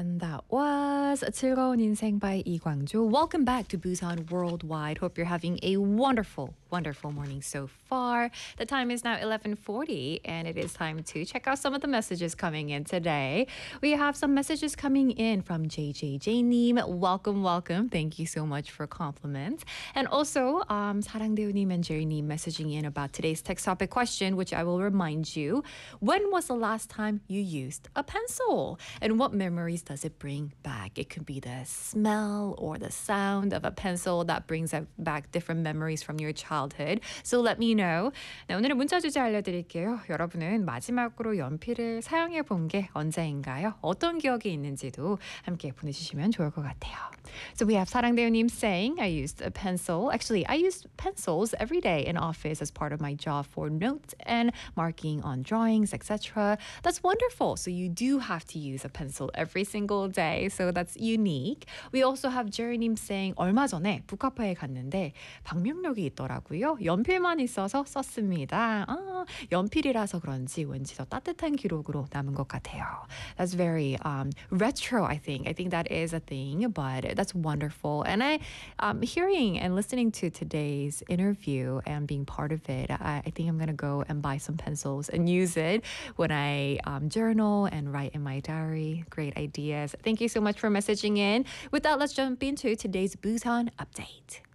And that was 즐거운 인생 by Lee Kwang-jo. Welcome back to Busan Worldwide. Hope you're having a wonderful morning so far. The time is now 11:40 and it is time to check out some of the messages coming in today. We have some messages coming in from JJJ님. Welcome. Thank you so much for compliments. And also 사랑대우님 and Jerry님 messaging in about today's text topic question, which I will remind you. When was the last time you used a pencil? And what memories does it bring back? It could be the smell or the sound of a pencil that brings back different memories from your childhood. So let me know. 네, 오늘의 문자 주제 알려드릴게요. 여러분은 마지막으로 연필을 사용해 본 게 언제인가요? 어떤 기억이 있는지도 함께 보내주시면 좋을 것 같아요. So we have 사랑대우님 saying, I used a pencil. Actually, I used pencils every day in office as part of my job for notes and marking on drawings, etc. That's wonderful. So you do have to use a pencil every single day. So that's unique. We also have Jerry님 saying, 얼마 전에 북카페에 갔는데 방명록이 있더라고요. 연필만 있어서 썼습니다. 연필이라서 그런지 왠지 더 따뜻한 기록으로 남은 것 같아요. That's very retro, I think. I think that is a thing, but that's wonderful. And hearing and listening to today's interview and being part of it, I think I'm going to go and buy some pencils and use it when I journal and write in my diary. Great ideas. Thank you so much for messaging in. With that, let's jump into today's Busan update.